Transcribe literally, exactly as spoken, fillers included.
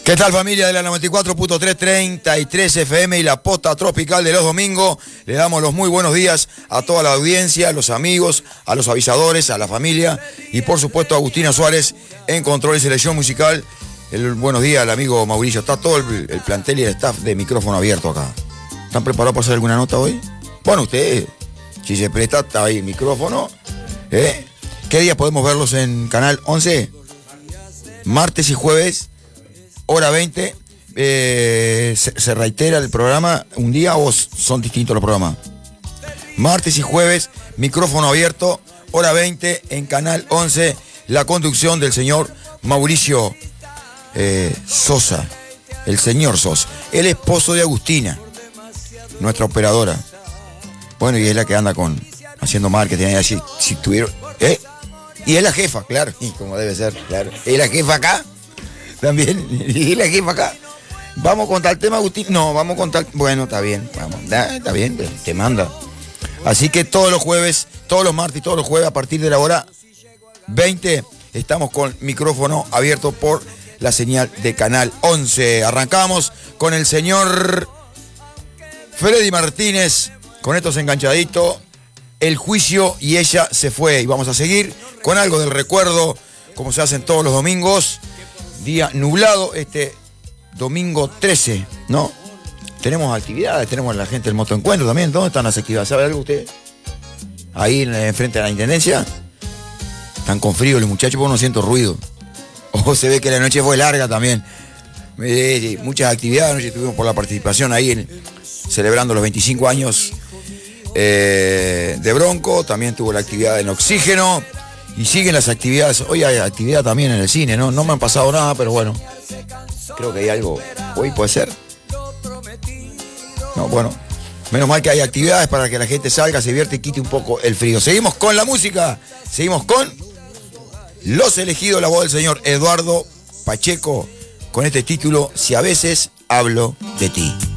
¿Qué tal, familia de la noventa y cuatro punto tres, treinta y tres F M y la posta tropical de los domingos? Le damos los muy buenos días a toda la audiencia, a los amigos, a los avisadores, a la familia y por supuesto a Agustina Suárez en control y selección musical. El buenos días al amigo Mauricio. Está todo el, el plantel y el staff de micrófono abierto acá. ¿Están preparados para hacer alguna nota hoy? Bueno, ustedes, si se presta, está ahí el micrófono. ¿Eh? ¿Qué días podemos verlos en Canal once? Martes y jueves. Hora veinte, eh, se, se reitera el programa un día o son distintos los programas. Martes y jueves, micrófono abierto, hora veinte en Canal once, la conducción del señor Mauricio eh, Sosa, el señor Sosa, el esposo de Agustina, nuestra operadora. Bueno, y es la que anda con haciendo marketing, así, si tuvieron, ¿eh? Y es la jefa, claro, y como debe ser, claro, es la jefa acá. También, y la jefa acá. Vamos a contar el tema, Agustín. No, vamos a contar. Bueno, está bien, vamos. Está bien, te manda. Así que todos los jueves, todos los martes y todos los jueves, a partir de la hora veinte, estamos con micrófono abierto por la señal de Canal once. Arrancamos con el señor Freddy Martínez, con estos enganchaditos. El juicio y ella se fue. Y vamos a seguir con algo del recuerdo, como se hacen todos los domingos. Día nublado, este domingo trece, ¿no? Tenemos actividades, tenemos a la gente del motoencuentro también. ¿Dónde están las actividades? ¿Sabe algo usted? Ahí enfrente de la intendencia. Están con frío los muchachos porque no siento ruido. O se ve que la noche fue larga también. Eh, muchas actividades, anoche estuvimos por la participación ahí en, celebrando los veinticinco años eh, de Bronco. También tuvo la actividad en Oxígeno. Y siguen las actividades. Hoy hay actividad también en el cine, ¿no? No me han pasado nada, pero bueno. Creo que hay algo. Hoy puede ser. No, bueno. Menos mal que hay actividades para que la gente salga, se divierte y quite un poco el frío. Seguimos con la música. Seguimos con Los Elegidos, la voz del señor Eduardo Pacheco, con este título, Si a veces hablo de ti.